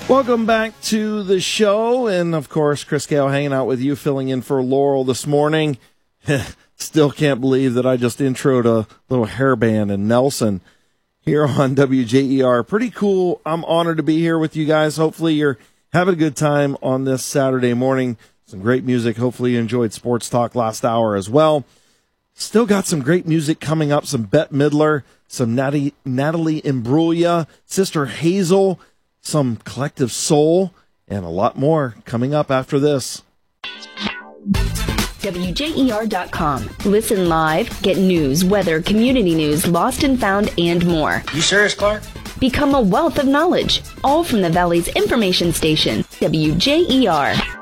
Welcome back to the show, and of course, Chris Gale hanging out with you, filling in for Laurel this morning. Still can't believe that I just introed a little hairband and Nelson here on WJER. Pretty cool. I'm honored to be here with you guys. Hopefully you're having a good time on this Saturday morning. Some great music. Hopefully you enjoyed Sports Talk last hour as well. Still got some great music coming up. Some Bette Midler, some Natalie Imbruglia, Sister Hazel, some Collective Soul, and a lot more coming up after this. WJER.com. Listen live, get news, weather, community news, lost and found, and more. You serious, Clark? Become a wealth of knowledge, all from the Valley's information station, WJER.